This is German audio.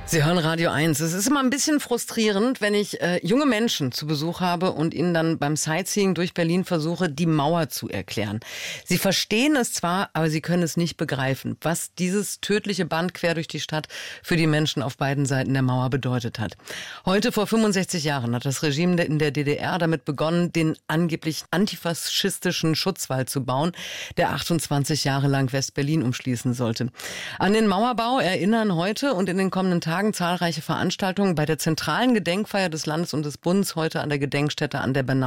Sie hören Radio 1. Es ist immer ein bisschen frustrierend, wenn ich junge Menschen zu Besuch habe und ihnen dann beim Sightseeing durch Berlin versuche, die Mauer zu erklären. Sie verstehen es zwar, aber sie können es nicht begreifen, was dieses tödliche Band quer durch die Stadt für die Menschen auf beiden Seiten der Mauer bedeutet hat. Heute vor 65 Jahren hat das Regime in der DDR damit begonnen, den angeblich antifaschistischen Schutzwall zu bauen, der 28 Jahre lang West-Berlin umschließen sollte. An den Mauerbau erinnern heute und in den kommenden Tagen zahlreiche Veranstaltungen bei der zentralen Gedenkfeier des Landes und des Bundes heute an der Gedenkstätte an der Bernauer